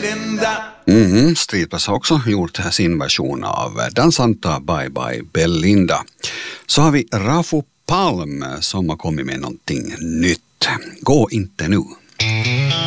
Streetpress har också gjort sin version av Dansanta Bye Bye Belinda. Så har vi Rafu Palm som har kommit med någonting nytt. Gå inte nu.